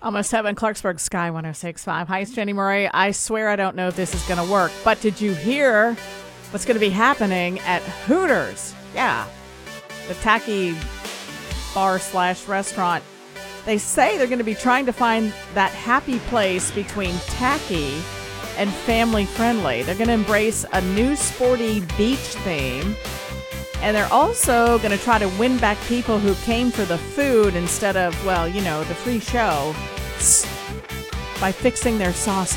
Almost 7, Clarksburg Sky 106.5. Hi, it's Jenny Murray. I swear I don't know if this is going to work, but did you hear what's going to be happening at Hooters? Yeah, the tacky bar/restaurant. They say they're going to be trying to find that happy place between tacky and family friendly. They're going to embrace a new sporty beach theme. And they're also going to try to win back people who came for the food instead of, well, the free show by fixing their sauce